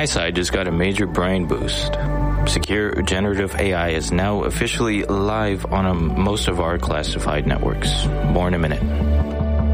my side just got a major brain boost. Secure Generative AI is now officially live on most of our classified networks. More in a minute.